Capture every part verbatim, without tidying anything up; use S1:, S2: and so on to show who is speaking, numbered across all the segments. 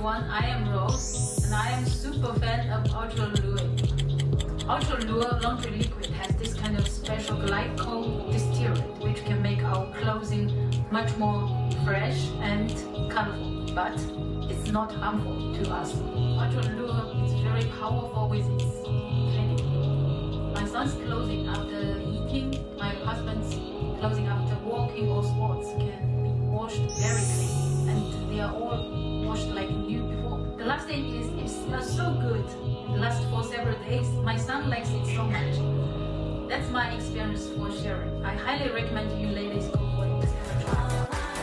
S1: everyone. I am Rose, and I am super fan of Ultra Lure. Ultra Lure laundry liquid has this kind of special glycol distillate, which can make our clothing much more fresh and colorful, but it's not harmful to us. Ultra Lure is very powerful with its cleaning. My son's clothing after eating, my husband's clothing after walking or sports can be washed very clean, and they are all washed like new before. The last thing is it smells so good. It lasts for several days. My son likes it so much. That's my experience for sharing. I highly recommend you ladies go for it. Ever try.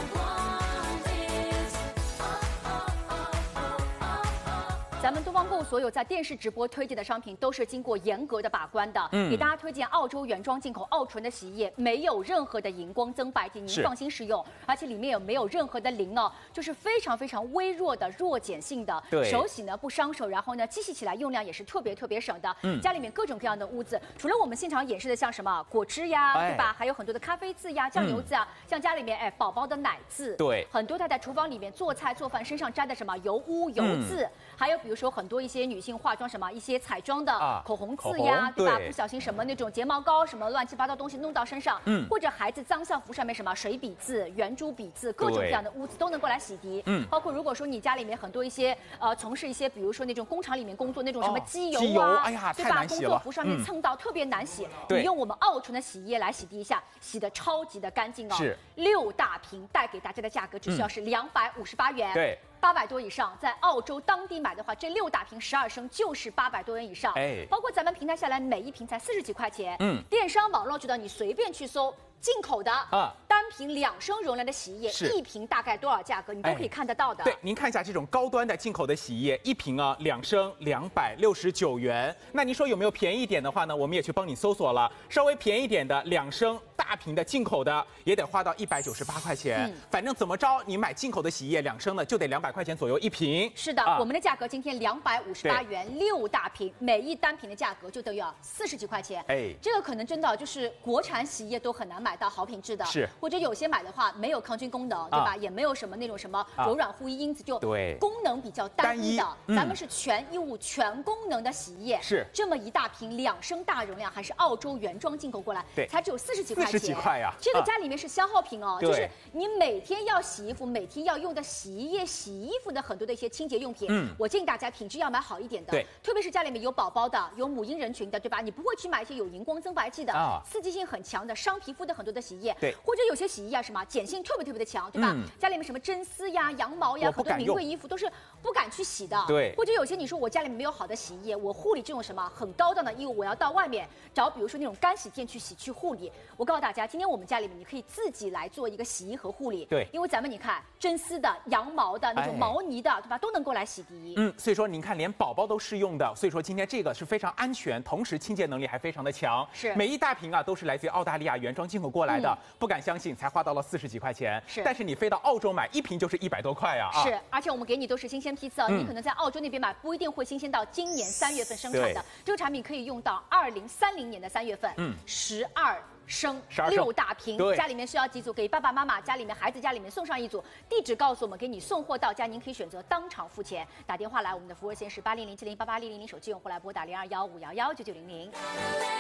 S2: 咱们东方购所有在电视直播推荐的商品都是经过严格的把关的，嗯，给大家推荐澳洲原装进口澳纯的洗衣液，没有任何的荧光增白剂，您放心使用，而且里面也没有任何的磷哦，就是非常非常微弱的弱碱性的，
S3: 对，
S2: 手洗呢不伤手，然后呢机洗起来用量也是特别特别省的，嗯，家里面各种各样的污渍，除了我们现场演示的像什么果汁呀，哎、对吧？还有很多的咖啡渍呀、酱油渍啊，嗯、像家里面哎宝宝的奶渍，
S3: 对，
S2: 很多他在厨房里面做菜做饭身上沾的什么油污油渍，嗯、还有比如说很多一些女性化妆什么一些彩妆的口红渍呀，啊、对吧？不小心什么那种睫毛膏什么乱七八糟东西弄到身上，嗯，或者孩子脏校服上面什么水笔渍、圆珠笔渍，各种各样的污渍都能够来洗涤。嗯，包括如果说你家里面很多一些呃从事一些比如说那种工厂里面工作那种什么机油啊，哦、机油哎呀，对吧？工作服上面蹭到、嗯、特别难洗，你用我们澳纯的洗衣液来洗涤一下，洗的超级的干净哦。是，六大瓶带给大家的价格只需要是两百五十八元。对。八百多以上，在澳洲当地买的话，这六大瓶十二升就是八百多元以上。哎，包括咱们平台下来每一瓶才四十几块钱。嗯，电商网络渠道你随便去搜。进口的啊，单瓶两升容量的洗衣液，一瓶大概多少价格，你都可以看得到的。
S3: 对，您看一下这种高端的进口的洗衣液，一瓶啊两升两百六十九元。那您说有没有便宜一点的话呢？我们也去帮你搜索了，稍微便宜一点的两升大瓶的进口的也得花到一百九十八块钱。嗯、反正怎么着，你买进口的洗衣液两升的就得两百块钱左右一瓶。
S2: 是的，啊、我们的价格今天两百五十八元六大瓶，每一单瓶的价格就等于啊四十几块钱。哎，这个可能真的就是国产洗衣液都很难买到好品质的，是或者有些买的话没有抗菌功能，对吧？啊、也没有什么那种什么柔软护衣因子，就对功能比较单一的。单一嗯、咱们是全衣物全功能的洗衣液，是这么一大瓶两升大容量，还是澳洲原装进口过来，对，才只有四十几块钱。
S3: 四十几块呀！
S2: 这个家里面是消耗品哦，啊、就是你每天要洗衣服、每天要用的洗衣液、洗衣服的很多的一些清洁用品。嗯，我建议大家品质要买好一点的，对，特别是家里面有宝宝的、有母婴人群的，对吧？你不会去买一些有荧光增白剂的、啊、刺激性很强的、伤皮肤的很多的洗衣液。对，或者有些洗衣液啊，什么碱性特别特别的强，对吧？嗯、家里面什么真丝呀、羊毛呀，很多名贵衣服都是不敢去洗的。对，或者有些你说我家里面没有好的洗衣液，我护理这种什么很高档的衣物，我要到外面找，比如说那种干洗店去洗去护理。我告诉大家，今天我们家里面你可以自己来做一个洗衣和护理。对，因为咱们你看真丝的、羊毛的那种毛呢的，哎、对吧？都能够来洗涤。
S3: 嗯，所以说您看，连宝宝都适用的，所以说今天这个是非常安全，同时清洁能力还非常的强。是，每一大瓶啊都是来自于澳大利亚原装进口过来的。嗯、不敢相信，才花到了四十几块钱。是，但是你飞到澳洲买一瓶就是一百多块呀、啊！
S2: 是，而且我们给你都是新鲜批次哦，嗯、你可能在澳洲那边买不一定会新鲜到今年三月份生产的。这个产品可以用到二零三零年的三月份。嗯，十二升六大瓶，家里面需要几组？给爸爸妈妈、家里面孩子家里面送上一组。地址告诉我们，给你送货到家，您可以选择当场付钱。打电话来，我们的服务热线是八零零七零八八零零零，手机用户来拨打零二幺五幺幺九九零零。